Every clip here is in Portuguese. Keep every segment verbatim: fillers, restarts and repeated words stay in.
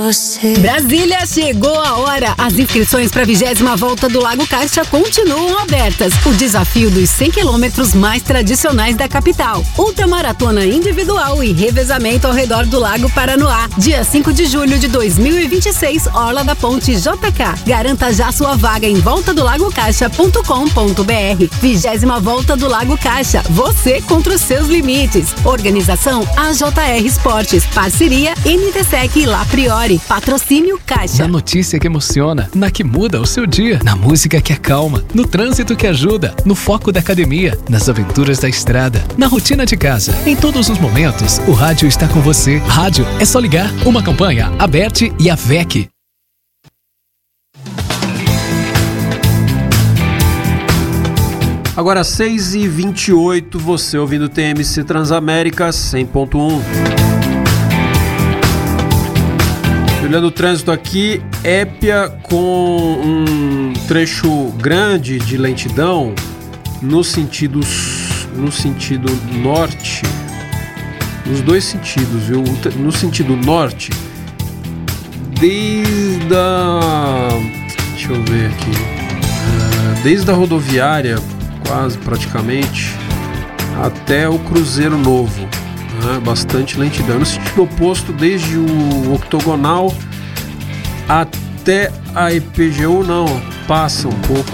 você. Brasília, chegou a hora. As inscrições para a vigésima volta do Lago Caixa continuam abertas. O desafio dos cem quilômetros mais tradicionais da capital. Ultramaratona individual e revezamento ao redor do Lago Paranoá. Dia cinco de julho de dois mil e vinte e seis, Orla da Ponte J K. Garanta já sua vaga em volta do lago caixa ponto com ponto br. Vigésima volta do Lago Caixa. Você contra os seus limites. Organização A J R Esportes. Parceria N T S E C e La Priori. Patrocínio Caixa. Na notícia que emociona, na que muda o seu dia, na música que acalma, no trânsito que ajuda, no foco da academia, nas aventuras da estrada, na rotina de casa. Em todos os momentos, o rádio está com você. Rádio é só ligar. Uma campanha, Aberte e a V E C. Agora seis e vinte e oito, você ouvindo T M C Transamérica cem ponto um. Olhando o trânsito aqui, Épia com um trecho grande de lentidão no sentido, no sentido norte, nos dois sentidos, viu? No sentido norte, desde a, deixa eu ver aqui, desde a rodoviária, quase praticamente, até o Cruzeiro Novo, né? Bastante lentidão. No sentido oposto, desde o Octogonal até a I P G U, não, passa um pouco,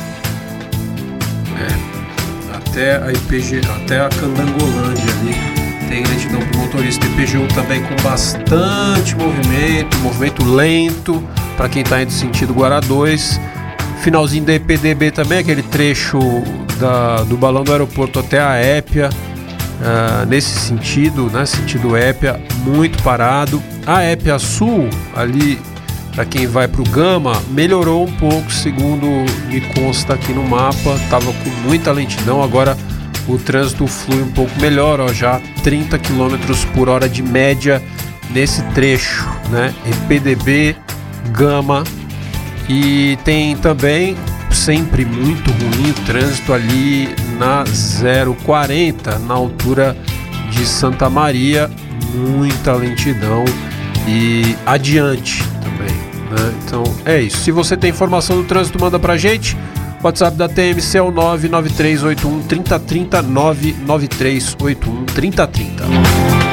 é, até a I P G, até a Candangolândia ali, tem lentidão para o motorista. I P G U também com bastante movimento, movimento lento para quem está indo sentido Guará dois. Finalzinho da E P D B também, aquele trecho da, do balão do aeroporto até a Épia, uh, nesse sentido, né, sentido Épia, muito parado. A Épia Sul, ali, para quem vai para o Gama, melhorou um pouco, segundo me consta aqui no mapa, estava com muita lentidão, agora o trânsito flui um pouco melhor, ó, já trinta quilômetros por hora de média nesse trecho, né, E P D B, Gama. E tem também, sempre muito ruim, o trânsito ali na zero quarenta, na altura de Santa Maria, muita lentidão e adiante também, né? Então é isso. Se você tem informação do trânsito, manda pra gente. O WhatsApp da T M C é o nove nove três oito um três zero três zero, nove nove três oito um três zero três zero.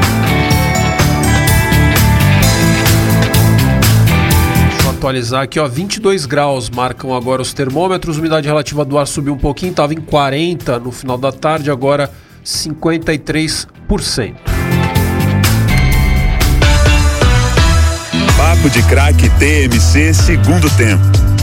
Atualizar aqui, ó, vinte e dois graus marcam agora os termômetros, umidade relativa do ar subiu um pouquinho, estava em quarenta no final da tarde, agora cinquenta e três por cento. Papo de Craque T M C, segundo tempo.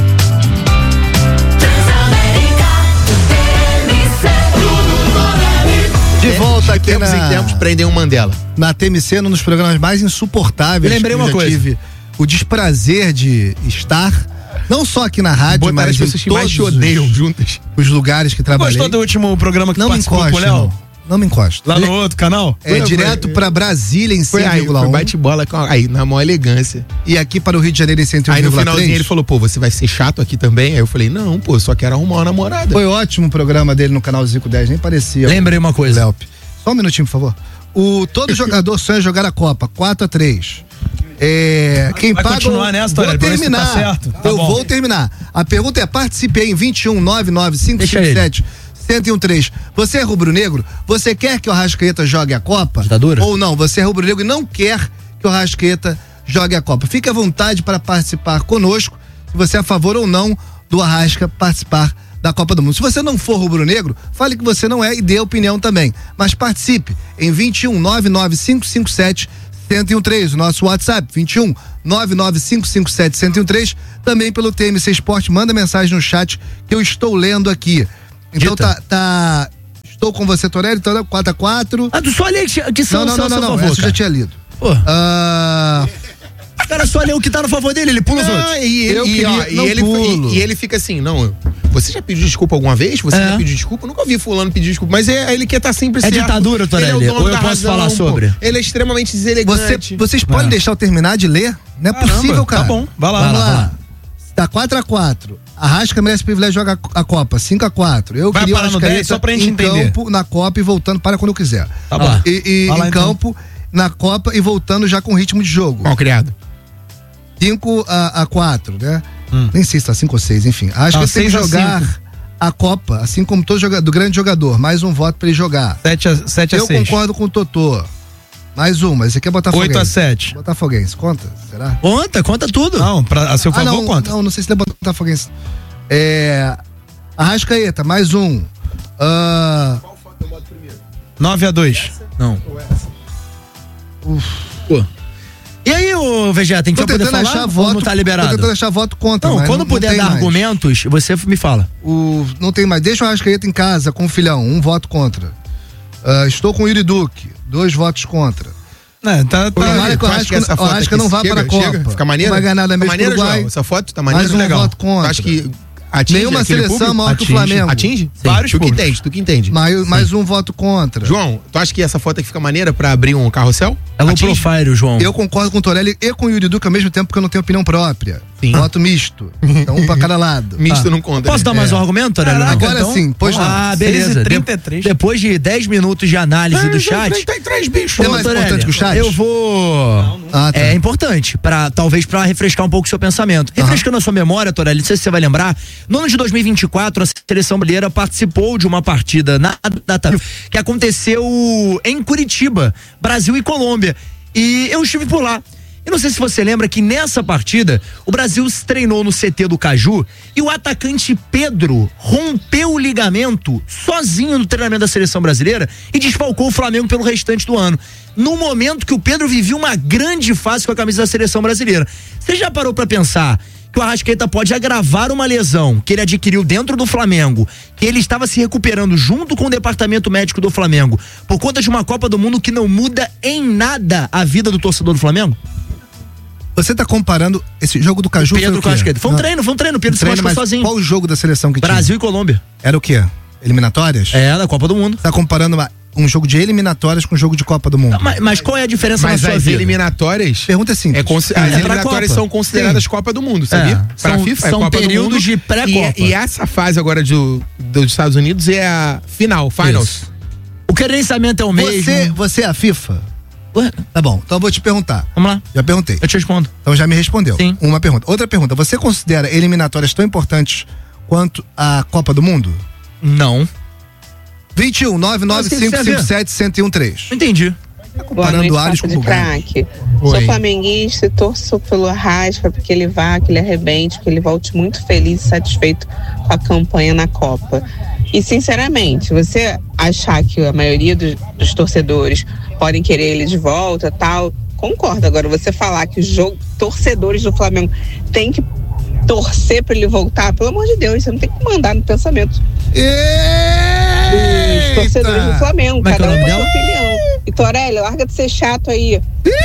De volta aqui tempos na... em tempos prender um Mandela. Na T M C, num dos programas mais insuportáveis. Eu lembrei que eu uma já coisa. tive o desprazer de estar, não só aqui na rádio, Botar mas as em pessoas que mais todos te odeiam os, juntas. os lugares que trabalhei. Gostou do último programa que não tu me participou encoste, com o Léo? não. Não me encosto. Lá no outro canal? É, foi, direto foi, pra Brasília em foi cem vírgula um. Foi bate-bola com aí, na maior elegância. E aqui para o Rio de Janeiro em cento e um vírgula três. Aí no finalzinho ele falou, pô, você vai ser chato aqui também? Aí eu falei, não, pô, só quero arrumar uma namorada. Foi ótimo o programa dele no canal Zico dez, nem parecia. Lembrei uma coisa. Léo. Só um minutinho, por favor. O, todo jogador sonha jogar a Copa, quatro a três. É, quem vai paga. Continuar nessa história, vou terminar. Tá certo. Tá eu bom. vou terminar. A pergunta é: participe aí em vinte e um, nove nove cinco cinco sete, um zero um três. Você é rubro-negro? Você quer que o Arrascaeta jogue a Copa? Ditadura? Ou não? Você é rubro-negro e não quer que o Arrascaeta jogue a Copa? Fique à vontade para participar conosco, se você é a favor ou não do Arrasca participar da Copa do Mundo. Se você não for rubro-negro, fale que você não é e dê opinião também. Mas participe em vinte e um, nove nove cinco cinco sete, um zero um três, o nosso WhatsApp, vinte e um, nove nove cinco cinco sete, um zero um três, também pelo T M C Esporte, manda mensagem no chat que eu estou lendo aqui. Então tá, tá, estou com você, Torelli, então quatro a quatro. Ah, tu só lê que são Não, não, não, não, não, essa eu já tinha lido. Pô. Ah... O cara só lê o que tá no favor dele, ele pula os outros. E ele, eu e, queria, ó, e, não ele, pulo. e, e ele fica assim, não, você já pediu desculpa alguma vez? Você É. já pediu desculpa? Eu nunca ouvi fulano pedir desculpa, mas é, ele quer estar sempre É certo. ditadura, Torelli, Ele é o dono ou eu da posso razão, falar pô. sobre? Ele é extremamente Você, deselegante. vocês podem É. deixar eu terminar de ler? Não é Caramba, possível, cara. Tá bom, vai lá. Vamos Vai lá, lá. vai lá. Tá quatro a quatro. Arrasca merece privilégio de jogar a Copa. cinco a quatro. Eu Vai queria o parar no Arrascaeta dez, só pra gente em entender. campo, na Copa e voltando para quando eu quiser. Tá bom. E, e Vai lá, em então. campo, na Copa e voltando já com ritmo de jogo. Mal criado. cinco a quatro, né? Hum. Nem sei se tá cinco ou seis, enfim. Acho Ah, que tem que seis a jogar cinco. a Copa, assim como todo jogador, do grande jogador. Mais um voto pra ele jogar. sete a seis. Eu concordo com o Totô. Mais uma, esse aqui é Botafoguense. oito a sete. Botafoguense, conta? Será? Conta, conta tudo. Não, pra, a seu Ah, favor, não, conta. não, não sei se ele é Botafoguense. É. Arrascaeta, mais um. Ah, nove a dois. Não. Pô. E aí, ô Vegeta, a gente tô vai poder tentando falar achar ou voto. não tá liberado? Tô tentando achar voto contra. Não, mas quando não, puder não tem dar mais. argumentos, você me fala. O, não tem mais. Deixa o Arrascaeta em casa com o filhão. Um voto contra. Ah, estou com o Yuri Duque. Dois votos contra. É, tá, tá. Tomara que o Tu acha que Arrasca, essa o foto Arrasca aqui não vá chega, para a Copa. chega? Fica maneiro? Não vai ganhar da Fica mesma maneiro, Uruguai. João? Essa foto tá maneiro, Mais um legal. voto contra. Tu acha que atinge Nenhuma aquele seleção público? maior que o Atinge. Flamengo. Atinge? Sim. Vários tu que públicos. entende, tu que entende. Mais, mais um voto contra. João, tu acha que essa foto aqui fica maneira pra abrir um carrossel? É low Atinge? profile, João. Eu concordo com o Torelli e com o Yuri Duque ao mesmo tempo, porque eu não tenho opinião própria. Sim. Voto misto. Então, um pra cada lado. Misto não conta. Posso né? dar mais um argumento, Aurélio? Caraca, Não? Agora então, sim, pois não. Ah, seis beleza. e trinta e três. De- depois de dez minutos de análise do chat. trinta e três, bicho. Tem mais Torelli, importante que o chat? Eu vou. Ah, tá. É importante, pra, talvez para refrescar um pouco o seu pensamento. Refrescando a sua memória, Torelli, não sei se você vai lembrar, no ano de dois mil e vinte e quatro, a seleção brasileira participou de uma partida na data que aconteceu em Curitiba, Brasil e Colômbia. E eu estive por lá. E não sei se você lembra que nessa partida, o Brasil se treinou no C T do Caju e o atacante Pedro rompeu o ligamento sozinho no treinamento da seleção brasileira e desfalcou o Flamengo pelo restante do ano. No momento que o Pedro vivia uma grande fase com a camisa da seleção brasileira. Você já parou pra pensar que o Arrascaeta pode agravar uma lesão que ele adquiriu dentro do Flamengo, que ele estava se recuperando junto com o departamento médico do Flamengo, por conta de uma Copa do Mundo que não muda em nada a vida do torcedor do Flamengo? Você tá comparando esse jogo do Caju Pedro foi o com quê? Arrascaeta. Foi um Não, treino, foi um treino. O Pedro treino, se mas machucou sozinho. qual o jogo da seleção que Brasil e Colômbia. tinha? Era o quê? Eliminatórias? É, da Copa do Mundo. Você tá comparando uma- um jogo de eliminatórias com um jogo de Copa do Mundo? Mas, mas qual é a diferença Mas na sua as vida? eliminatórias. Pergunta é simples. É consi- É, as é pra eliminatórias Copa. são consideradas Copa do Mundo, sabia? É, são- Pra FIFA são é Copa do períodos Mundo. de pré-Copa. E, e essa fase agora do, dos Estados Unidos é a final, finals. Isso. O credenciamento é o mesmo. Você, você é a FIFA? Ué, Tá bom, então eu vou te perguntar. vamos lá, Já perguntei. eu te respondo. Então já me respondeu. Sim. Uma pergunta. Outra pergunta. Você considera eliminatórias tão importantes quanto a Copa do Mundo? Não. vinte e um, nove nove cinco cinco sete, um zero um três. Não entendi. Tá Boa noite, comparando Ares Passa com de Bugatti. craque. Sou flamenguista e torço pelo Arrasca, porque ele vá, que ele arrebente, que ele volte muito feliz e satisfeito com a campanha na Copa. E, sinceramente, você achar que a maioria dos, dos torcedores podem querer ele de volta, tal, concordo. Agora, você falar que os jogo, torcedores do Flamengo têm que torcer para ele voltar, pelo amor de Deus, você não tem que mandar no pensamento dos torcedores do Flamengo. Como é que é o Cada um nome com a sua dela? opinião. E Torelli, larga de ser chato aí.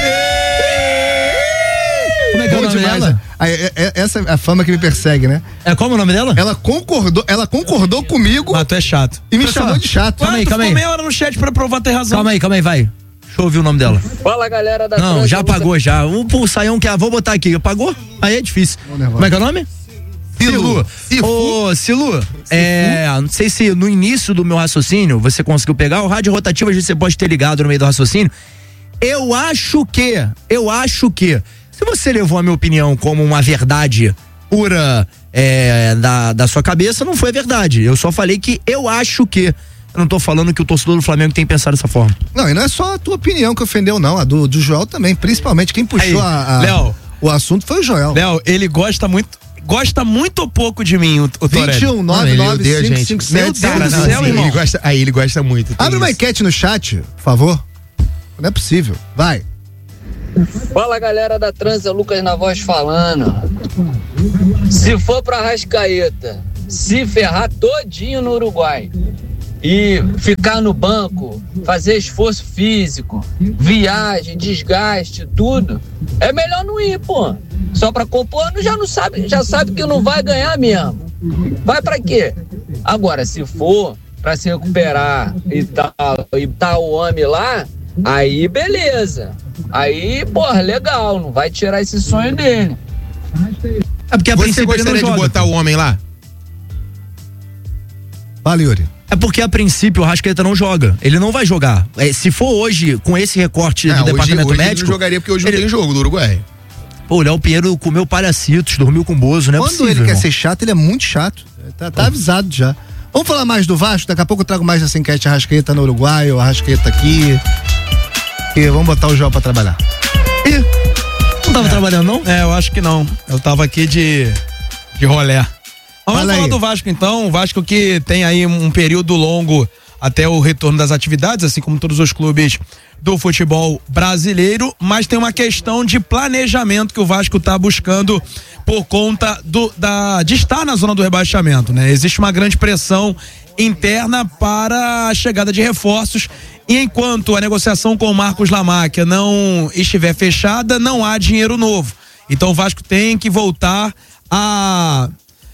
Como é que é o Bom nome demais. dela? Aí, é- é- essa é a fama que me persegue, né? É, como é o nome dela? Ela concordou, ela concordou comigo Mas tu é chato. e me Pessoal, chamou de chato. calma aí, tu calma ficou aí. meia hora no chat pra provar ter razão. Calma aí, calma aí, vai. Deixa eu ouvir o nome dela. Fala, galera da Não, Trans, já eu apagou já. O pulsaião que ah, vou botar aqui. Apagou? Aí é difícil. nervoso. Como é que é o nome? Silu. Sifu. Ô, Silu, é, não sei se no início do meu raciocínio você conseguiu pegar. O rádio rotativo, às vezes você pode ter ligado no meio do raciocínio. Eu acho que, eu acho que, se você levou a minha opinião como uma verdade pura é, da, da sua cabeça, não foi verdade. Eu só falei que eu acho que. Eu não tô falando que o torcedor do Flamengo tem pensado dessa forma. Não, e não é só a tua opinião que ofendeu, não. A do, do Joel também. Principalmente quem puxou Aí, a, a- Léo. o assunto foi o Joel. Léo, ele gosta muito, gosta muito pouco de mim, o, o Torelli. vinte e um, nove nove cinco cinco sete, Meu Deus zero do zero céu, zero. irmão. Ele gosta, aí ele gosta muito. tem Abre uma isso. enquete no chat, por favor. Não é possível. Vai. Fala, galera da Trans, é o Lucas na voz falando. Se for pra Arrascaeta se ferrar todinho no Uruguai e ficar no banco, fazer esforço físico, viagem, desgaste, tudo, é melhor não ir, pô. Só pra compor, já não sabe, já sabe que não vai ganhar mesmo. Vai pra quê? Agora, se for pra se recuperar e tal, e tá o homem lá, aí beleza. Aí, porra, legal, não vai tirar esse sonho dele. É porque a Você princípio ele não gostaria de joga. botar o homem lá? Fala, Yuri. É porque a princípio o Arrascaeta não joga. Ele não vai jogar. É, se for hoje, com esse recorte Não, do hoje, departamento hoje médico. ele não jogaria porque hoje ele- não tem jogo do Uruguai. Pô, o Léo Pinheiro comeu palhacitos, dormiu com o Bozo, né? Quando possível, ele irmão. quer ser chato, ele é muito chato. Tá, tá avisado já. Vamos falar mais do Vasco? Daqui a pouco eu trago mais essa enquete Arrascaeta no Uruguai, o Arrascaeta aqui. E vamos botar o João pra trabalhar. Ih, não tava é. trabalhando, não? É, eu acho que não. Eu tava aqui de, de rolé. Vamos Fala falar aí. do Vasco então. O Vasco que tem aí um período longo até o retorno das atividades, assim como todos os clubes do futebol brasileiro, mas tem uma questão de planejamento que o Vasco está buscando por conta do, da, de estar na zona do rebaixamento, né? Existe uma grande pressão interna para a chegada de reforços e enquanto a negociação com o Marcos Lamáquia não estiver fechada, não há dinheiro novo. Então o Vasco tem que voltar a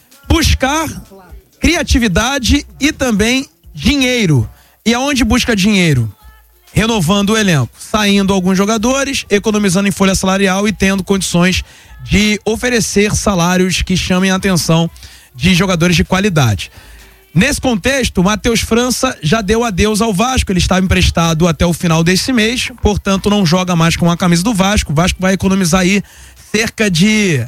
buscar criatividade e também dinheiro. E aonde busca dinheiro? Renovando o elenco, saindo alguns jogadores, economizando em folha salarial e tendo condições de oferecer salários que chamem a atenção de jogadores de qualidade. Nesse contexto, o Matheus França já deu adeus ao Vasco, ele estava emprestado até o final desse mês, portanto não joga mais com a camisa do Vasco. O Vasco vai economizar aí cerca de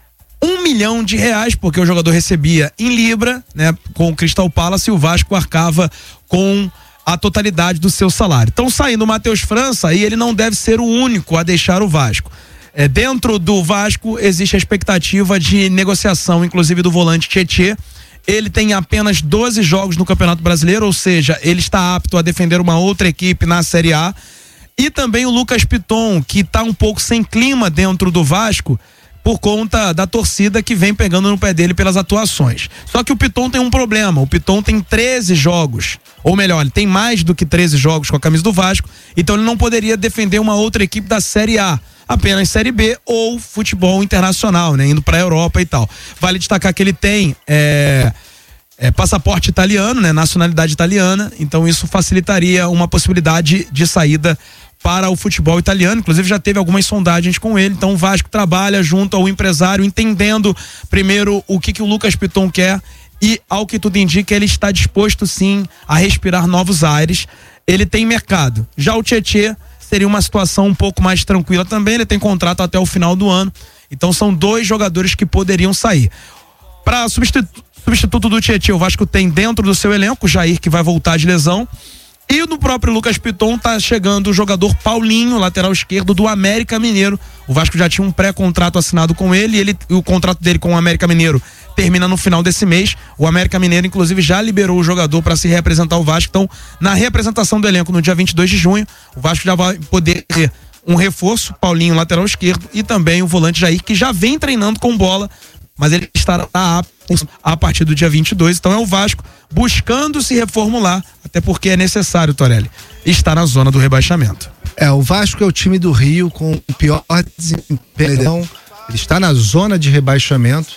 um milhão de reais, porque o jogador recebia em Libra, né, com o Crystal Palace, e o Vasco arcava com a totalidade do seu salário. Então, saindo o Matheus França, aí ele não deve ser o único a deixar o Vasco. É, dentro do Vasco existe a expectativa de negociação, inclusive do volante Tietê. Ele tem apenas doze jogos no Campeonato Brasileiro, ou seja, ele está apto a defender uma outra equipe na Série A. E também o Lucas Piton, que está um pouco sem clima dentro do Vasco, por conta da torcida que vem pegando no pé dele pelas atuações. Só que o Piton tem um problema, o Piton tem treze jogos, ou melhor, ele tem mais do que treze jogos com a camisa do Vasco, então ele não poderia defender uma outra equipe da Série A, apenas Série B ou futebol internacional, né, indo pra Europa e tal. Vale destacar que ele tem é, é, passaporte italiano, né, nacionalidade italiana, então isso facilitaria uma possibilidade de saída para o futebol italiano, inclusive já teve algumas sondagens com ele, então o Vasco trabalha junto ao empresário, entendendo primeiro o que, que o Lucas Piton quer e, ao que tudo indica, ele está disposto sim a respirar novos ares. Ele tem mercado. Já o Tietê seria uma situação um pouco mais tranquila também, ele tem contrato até o final do ano, então são dois jogadores que poderiam sair. Para substitu- substituto do Tietê, o Vasco tem dentro do seu elenco o Jair, que vai voltar de lesão. E no próprio Lucas Piton tá chegando o jogador Paulinho, lateral esquerdo do América Mineiro. O Vasco já tinha um pré-contrato assinado com ele, ele e o contrato dele com o América Mineiro termina no final desse mês. O América Mineiro, inclusive, já liberou o jogador para se representar o Vasco. Então, na representação do elenco no dia vinte e dois de junho, o Vasco já vai poder ter um reforço, Paulinho, lateral esquerdo, e também o volante Jair, que já vem treinando com bola, mas ele estará apto a partir do dia vinte e dois. Então é o Vasco buscando se reformular, até porque é necessário, Torelli, estar na zona do rebaixamento. É, o Vasco é o time do Rio com o pior desempenho. Ele está na zona de rebaixamento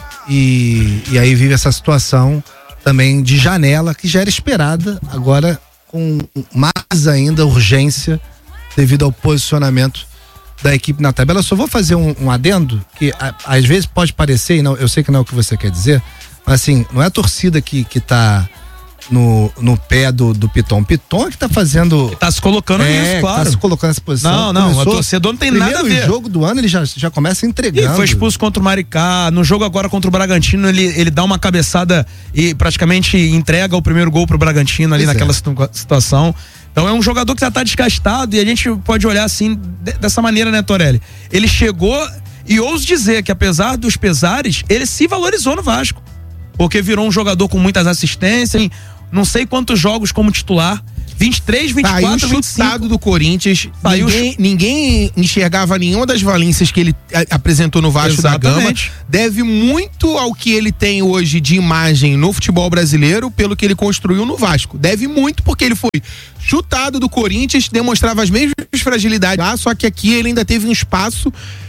e, e aí vive essa situação também de janela que já era esperada, agora com mais ainda urgência devido ao posicionamento da equipe na tabela. Eu só vou fazer um, um adendo que a, às vezes pode parecer, e não, eu sei que não é o que você quer dizer, mas assim, não é a torcida que, que tá no, no pé do, do Piton. O Piton é que tá fazendo. Que tá se colocando é, nisso, claro. Tá se colocando nessa posição. Não, não, Começou, a torcedor não tem nada a ver. No jogo do ano ele já, já começa entregando. Ele foi expulso contra o Maricá, no jogo agora contra o Bragantino, ele, ele dá uma cabeçada e praticamente entrega o primeiro gol pro Bragantino ali Pois naquela é. situ- situação. Então é um jogador que já tá desgastado e a gente pode olhar assim, de, dessa maneira, né, Torelli? Ele chegou e ouso dizer que apesar dos pesares, ele se valorizou no Vasco. Porque virou um jogador com muitas assistências, não sei quantos jogos como titular, vinte e três, vinte e quatro, Saiu vinte e cinco. chutado do Corinthians. Saiu Ninguém, ninguém enxergava nenhuma das valências que ele a, apresentou no Vasco da Gama. Exatamente. Deve muito ao que ele tem hoje de imagem no futebol brasileiro, pelo que ele construiu no Vasco. Deve muito porque ele foi chutado do Corinthians, demonstrava as mesmas fragilidades lá, só que aqui ele ainda teve um espaço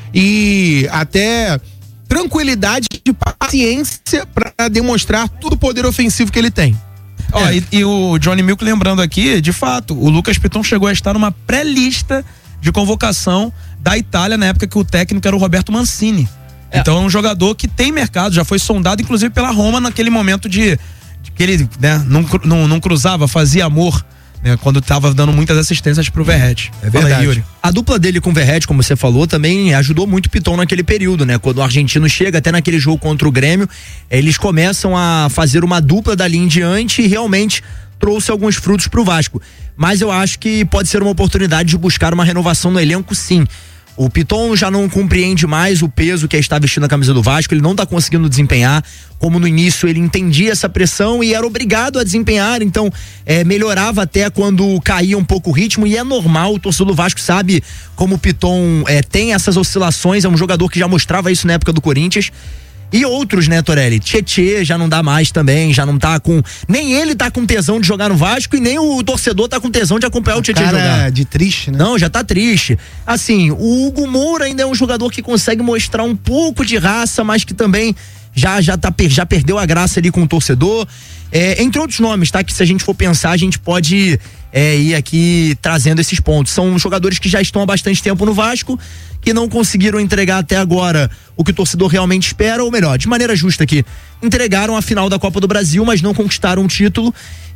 e até tranquilidade de paciência para demonstrar todo o poder ofensivo que ele tem. Ó, e, e o Johnny Milk lembrando aqui, de fato, o Lucas Piton chegou a estar numa pré-lista de convocação da Itália na época que o técnico era o Roberto Mancini. É. Então é um jogador que tem mercado, já foi sondado inclusive pela Roma naquele momento de, de que ele, né, não, não, não cruzava, fazia amor né, quando tava dando muitas assistências pro Verratti. É verdade. Aí, a dupla dele com o Verratti, como você falou, também ajudou muito o Piton naquele período, né? Quando o argentino chega, até naquele jogo contra o Grêmio, eles começam a fazer uma dupla dali em diante e realmente trouxe alguns frutos pro Vasco. Mas eu acho que pode ser uma oportunidade de buscar uma renovação no elenco, sim. O Piton já não compreende mais o peso que é estar vestindo a camisa do Vasco, ele não tá conseguindo desempenhar, como no início ele entendia essa pressão e era obrigado a desempenhar, então é, melhorava até quando caía um pouco o ritmo, e é normal, o torcedor do Vasco sabe como o Piton é, tem essas oscilações, é um jogador que já mostrava isso na época do Corinthians. E outros, né, Torelli? Tietê já não dá mais também, já não tá com... Nem ele tá com tesão de jogar no Vasco e nem o torcedor tá com tesão de acompanhar o, o Tietê cara jogar. de triste, né? Não, já tá triste. Assim, o Hugo Moura ainda é um jogador que consegue mostrar um pouco de raça, mas que também já, já, tá, já perdeu a graça ali com o torcedor. É, entre outros nomes, tá? Que se a gente for pensar, a gente pode é, ir aqui trazendo esses pontos. São jogadores que já estão há bastante tempo no Vasco, que não conseguiram entregar até agora o que o torcedor realmente espera, ou melhor, de maneira justa aqui, entregaram a final da Copa do Brasil, mas não conquistaram um título,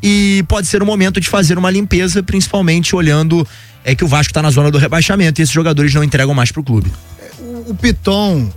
e pode ser o momento de fazer uma limpeza, principalmente olhando é, que o Vasco está na zona do rebaixamento e esses jogadores não entregam mais pro clube. O, o Piton,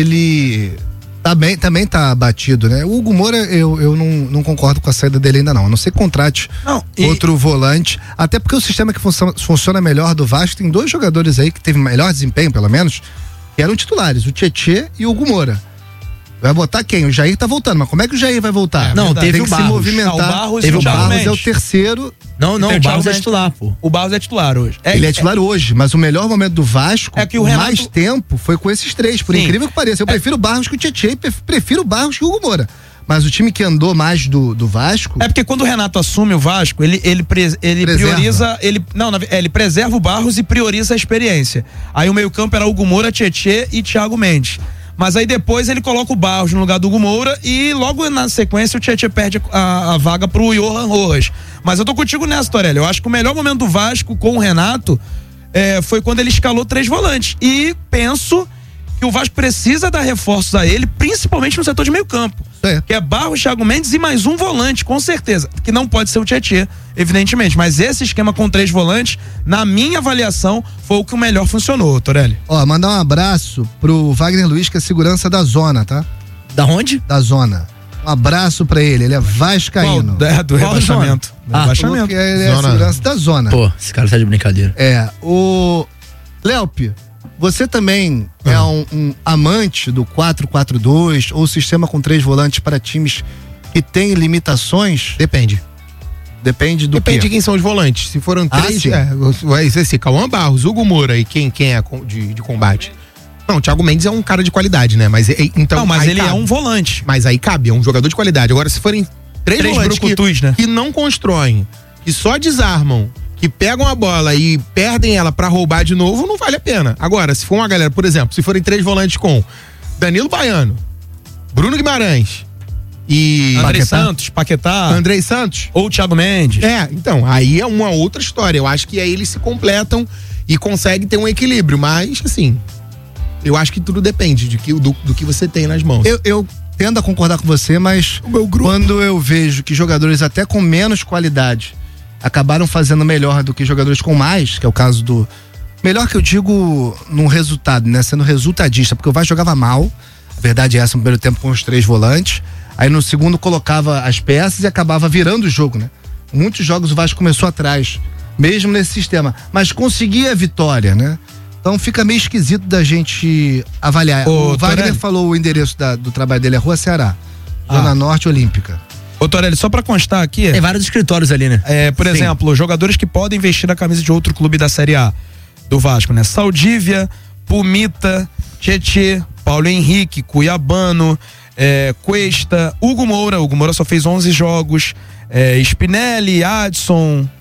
ele tá bem, também tá abatido, né? O Hugo Moura, eu, eu não, não concordo com a saída dele ainda não, a não ser que contrate não, e... outro volante, até porque o sistema que funciona, funciona melhor do Vasco, tem dois jogadores aí que teve melhor desempenho, pelo menos, que eram titulares, o Tietê e o Hugo Moura. Vai botar quem? O Jair tá voltando, mas como é que o Jair vai voltar? É, não, verdade. teve tem o que Barros. se movimentar. Não, o Barros, teve o Barros Mendes. é o terceiro. Não, não, o o Barros é Mendes. titular, pô. O Barros é titular hoje. É, Ele é titular é, hoje, mas o melhor momento do Vasco, é que o Renato... mais tempo, foi com esses três, por Sim. incrível que pareça. Eu é. prefiro o Barros que o Tietê e prefiro o Barros que o Hugo Moura. Mas o time que andou mais do, do Vasco... É porque quando o Renato assume o Vasco, ele, ele, pre, ele prioriza... Ele, não, ele preserva o Barros e prioriza a experiência. Aí o meio campo era Hugo Moura, Tietê e Thiago Mendes. Mas aí depois ele coloca o Barros no lugar do Hugo Moura e logo na sequência o Tietê perde a, a vaga pro Johan Rojas. Mas eu tô contigo nessa, Torelli. Eu acho que o melhor momento do Vasco com o Renato é, foi quando ele escalou três volantes. E penso que o Vasco precisa dar reforços a ele, principalmente no setor de meio campo. É. Que é Barros, Thiago Mendes e mais um volante, com certeza. Que não pode ser o Tietê, evidentemente. Mas esse esquema com três volantes, na minha avaliação, foi o que o melhor funcionou, Torelli. Ó, mandar um abraço pro Wagner Luiz, que é segurança da zona, tá? Da onde? Da zona. Um abraço pra ele, ele é vascaíno. Qual? É, do Qual rebaixamento. Do ah, rebaixamento. Ele é zona. segurança da zona. Pô, esse cara tá de brincadeira. É, o... Léope, você também uhum. é um, um amante do quatro quatro dois ou sistema com três volantes para times que têm limitações? Depende. Depende do Depende quê? de quem são os volantes. Se foram três, ah, é, vai ser assim, Cauã Barros, Hugo Moura e quem, quem é de, de combate. Não, o Thiago Mendes é um cara de qualidade, né? Mas então. Não, mas ele cabe. é um volante. Mas aí cabe, é um jogador de qualidade. Agora, se forem três, três volantes brucutus, que, né? que não constroem, que só desarmam, que pegam a bola e perdem ela pra roubar de novo, não vale a pena. Agora, se for uma galera, por exemplo, se forem três volantes com Danilo Baiano, Bruno Guimarães e Andrei Paquetá. Santos, Paquetá, Andrei Santos ou Thiago Mendes. É, então, aí é uma outra história. Eu acho que aí eles se completam e conseguem ter um equilíbrio, mas assim, eu acho que tudo depende de que, do, do que você tem nas mãos. Eu, eu tendo a concordar com você, mas quando eu vejo que jogadores até com menos qualidade acabaram fazendo melhor do que jogadores com mais, que é o caso do... Melhor que eu digo no resultado, né? Sendo resultadista, porque o Vasco jogava mal, a verdade é essa, no primeiro tempo com os três volantes, aí no segundo colocava as peças e acabava virando o jogo, né? Muitos jogos o Vasco começou atrás, mesmo nesse sistema, mas conseguia a vitória, né? Então fica meio esquisito da gente avaliar. Ô, o Wagner Torelli falou o endereço da, do trabalho dele, é Rua Ceará, Zona ah. Norte Olímpica. Ô, Torelli, só pra constar aqui... Tem vários escritórios ali, né? É, por Sim. exemplo, jogadores que podem vestir a camisa de outro clube da Série A do Vasco, né? Saldívia, Pumita, Tietê, Paulo Henrique, Cuiabano, é, Cuesta, Hugo Moura. Hugo Moura só fez onze jogos. É, Spinelli, Adson,